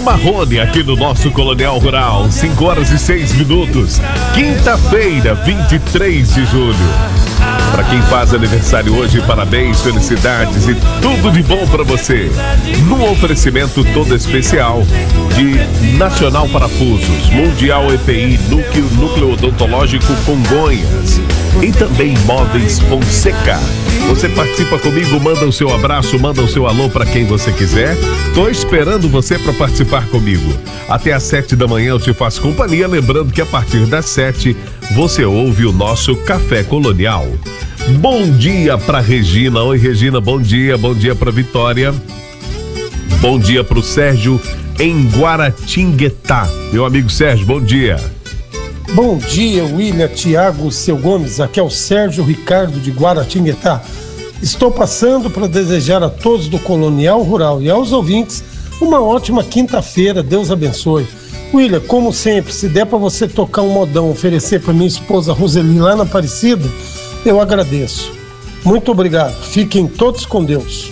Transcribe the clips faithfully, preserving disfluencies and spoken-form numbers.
Marrone aqui no nosso Colonial Rural, cinco horas e seis minutos, quinta-feira, vinte e três de julho. Para quem faz aniversário hoje, parabéns, felicidades e tudo de bom para você. Num oferecimento todo especial de Nacional Parafusos, Mundial E P I, Núcleo, Núcleo Odontológico Congonhas e também Móveis Fonseca. Você participa comigo, manda o seu abraço, manda o seu alô para quem você quiser. Tô esperando você para participar comigo. Até às sete da manhã eu te faço companhia, lembrando que a partir das sete você ouve o nosso Café Colonial. Bom dia para Regina. Oi, Regina, bom dia. Bom dia para Vitória. Bom dia para o Sérgio em Guaratinguetá. Meu amigo Sérgio, bom dia. Bom dia, William, Tiago, Seu Gomes. Aqui é o Sérgio Ricardo de Guaratinguetá. Estou passando para desejar a todos do Colonial Rural e aos ouvintes uma ótima quinta-feira. Deus abençoe. William, como sempre, se der para você tocar um modão, oferecer para minha esposa Roseli lá na Aparecida, eu agradeço. Muito obrigado. Fiquem todos com Deus.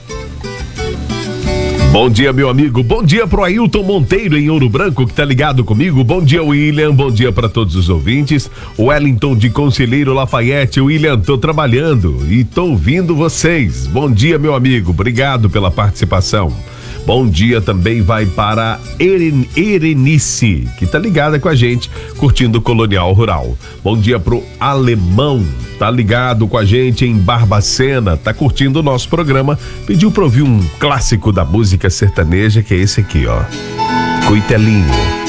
Bom dia, meu amigo. Bom dia pro Ailton Monteiro em Ouro Branco, que tá ligado comigo. Bom dia, William. Bom dia para todos os ouvintes. O Wellington de Conselheiro Lafayette. William, tô trabalhando e tô ouvindo vocês. Bom dia, meu amigo. Obrigado pela participação. Bom dia também vai para Eren, Erenice, que tá ligada com a gente, curtindo o Colonial Rural. Bom dia pro Alemão, tá ligado com a gente em Barbacena, tá curtindo o nosso programa. Pediu pra ouvir um clássico da música sertaneja, que é esse aqui, ó. Coitelinho.